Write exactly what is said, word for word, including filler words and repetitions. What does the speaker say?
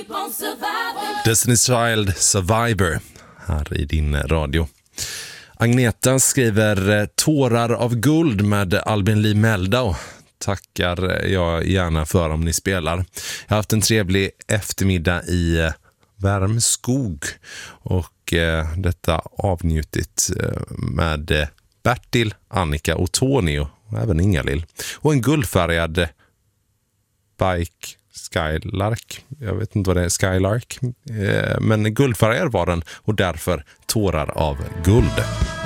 Destiny's Child, Survivor, här i din radio. Agneta skriver tårar av guld med Albin Lee Meldau. Tackar jag gärna för om ni spelar. Jag har haft en trevlig eftermiddag i Värmskog och eh, detta avnjutit eh, med eh, Bertil, Annika och Tony och även Ingalill. Och en guldfärgad bike Skylark. Jag vet inte vad det är, Skylark. Eh, men guldfärgad var den och därför tårar av guld.